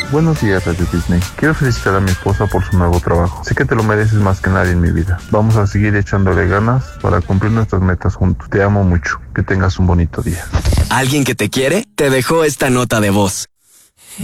Buenos días, Radio Disney. Quiero felicitar a mi esposa por su nuevo trabajo. Sé que te lo mereces más que nadie en mi vida. Vamos a seguir echándole ganas para cumplir nuestras metas juntos. Te amo mucho. Que tengas un bonito día. Alguien que te quiere te dejó esta nota de voz.